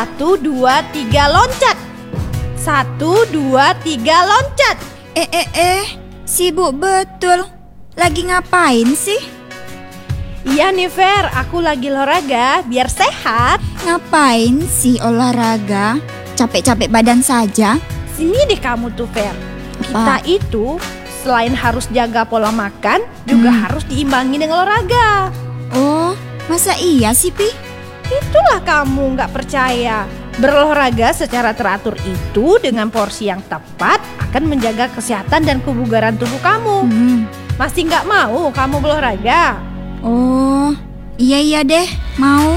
1, 2, 3 loncat. 1, 2, 3 loncat. Sibuk betul. Lagi ngapain sih? Iya nih Fer, aku lagi olahraga biar sehat. Ngapain sih olahraga? Capek-capek badan saja. Sini deh kamu tuh Fer. Kita itu selain harus jaga pola makan, juga harus diimbangi dengan olahraga. Oh, masa iya sih, Pi? Itulah kamu nggak percaya. Berolahraga secara teratur itu dengan porsi yang tepat akan menjaga kesehatan dan kebugaran tubuh kamu. Masih nggak mau kamu berolahraga? Oh, iya deh, mau.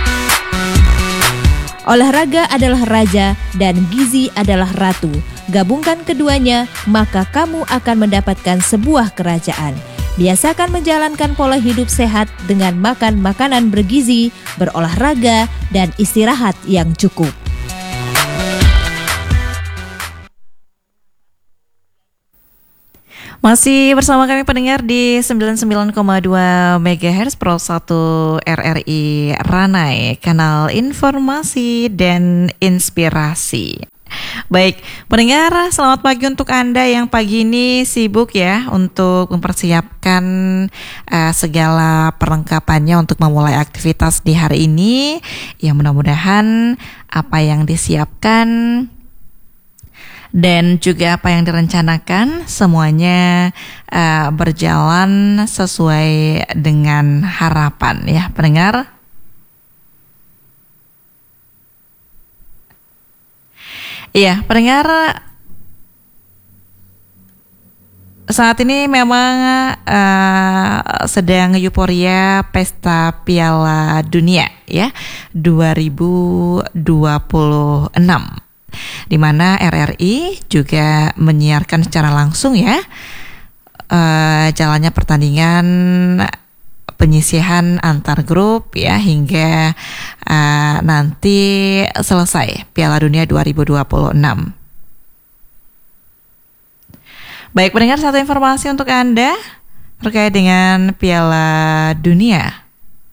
Olahraga adalah raja dan gizi adalah ratu. Gabungkan keduanya, maka kamu akan mendapatkan sebuah kerajaan. Biasakan menjalankan pola hidup sehat dengan makan makanan bergizi, berolahraga, dan istirahat yang cukup. Masih bersama kami pendengar di 99,2 MHz Pro 1 RRI Ranai, kanal informasi dan inspirasi. Baik, pendengar, selamat pagi untuk Anda yang pagi ini sibuk ya untuk mempersiapkan segala perlengkapannya untuk memulai aktivitas di hari ini. Ya, mudah-mudahan apa yang disiapkan dan juga apa yang direncanakan semuanya berjalan sesuai dengan harapan ya, pendengar. Iya, pendengar, saat ini memang sedang euforia Pesta Piala Dunia ya 2026, di mana RRI juga menyiarkan secara langsung ya jalannya pertandingan penyisihan antar grup ya hingga nanti selesai Piala Dunia 2026. Baik pendengar, satu informasi untuk Anda terkait dengan Piala Dunia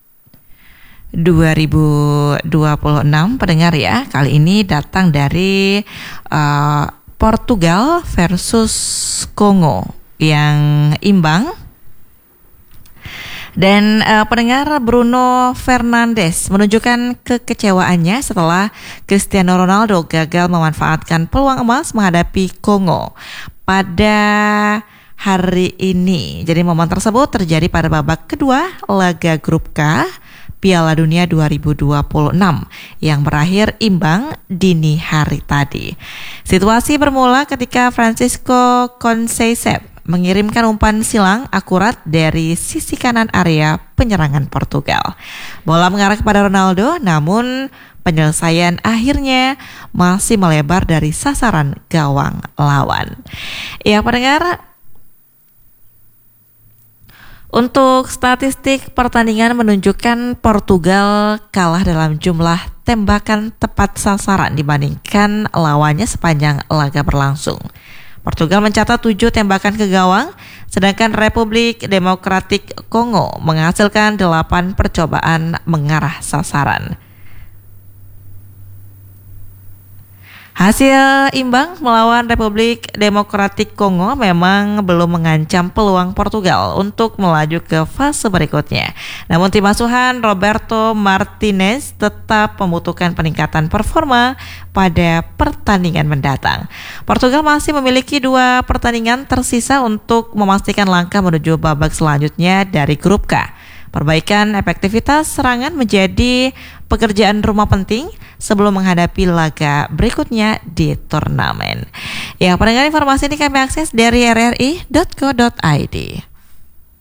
2026 pendengar ya. Kali ini datang dari Portugal versus Kongo yang imbang. Dan pendengar, Bruno Fernandes menunjukkan kekecewaannya setelah Cristiano Ronaldo gagal memanfaatkan peluang emas menghadapi Kongo pada hari ini. Jadi momen tersebut terjadi pada babak kedua laga grup K Piala Dunia 2026 yang berakhir imbang dini hari tadi. Situasi bermula ketika Francisco Conceição mengirimkan umpan silang akurat dari sisi kanan area penyerangan Portugal. Bola mengarah kepada Ronaldo, namun penyelesaian akhirnya masih melebar dari sasaran gawang lawan. Ya pendengar, untuk statistik pertandingan menunjukkan Portugal kalah dalam jumlah tembakan tepat sasaran dibandingkan lawannya sepanjang laga berlangsung. Portugal mencatat 7 tembakan ke gawang, sedangkan Republik Demokratik Kongo menghasilkan 8 percobaan mengarah sasaran. Hasil imbang melawan Republik Demokratik Kongo memang belum mengancam peluang Portugal untuk melaju ke fase berikutnya. Namun tim asuhan Roberto Martinez tetap membutuhkan peningkatan performa pada pertandingan mendatang. Portugal masih memiliki 2 pertandingan tersisa untuk memastikan langkah menuju babak selanjutnya dari grup K. Perbaikan efektivitas serangan menjadi pekerjaan rumah penting sebelum menghadapi laga berikutnya di turnamen. Ya, pendengar, informasi ini kami akses dari rri.co.id.